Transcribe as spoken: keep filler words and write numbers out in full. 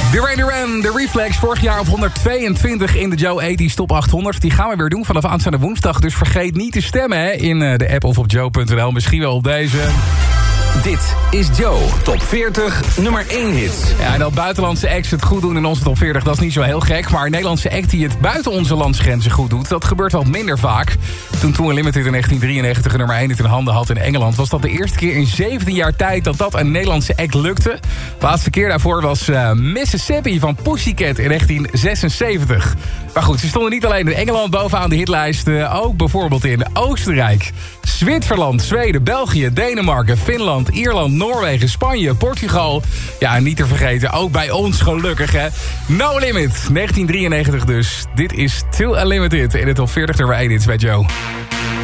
Duran Duran, de Reflex, vorig jaar op honderdtweeëntwintig in de Joe tachtig Top achthonderd. Die gaan we weer doen vanaf aanstaande woensdag. Dus vergeet niet te stemmen hè, in de app of op joe punt n l. Misschien wel op deze. Dit is Joe Top veertig nummer één hits. Ja, en dat buitenlandse acts het goed doen in onze Top veertig, dat is niet zo heel gek. Maar een Nederlandse act die het buiten onze landsgrenzen goed doet, dat gebeurt wat minder vaak. Toen Too Unlimited in negentien drieënnegentig nummer één in handen had in Engeland, was dat de eerste keer in zeventien jaar tijd dat dat een Nederlandse act lukte. De laatste keer daarvoor was uh, Mississippi van Pussycat in negentien zesenzeventig. Maar goed, ze stonden niet alleen in Engeland bovenaan de hitlijst, uh, ook bijvoorbeeld in Oostenrijk, Zwitserland, Zweden, België, Denemarken, Finland, Ierland, Noorwegen, Spanje, Portugal. Ja, en niet te vergeten, ook bij ons gelukkig, hè. No Limit, negentien drieënnegentig dus. Dit is Too Unlimited in de Top veertig nummer één hits bij Joe.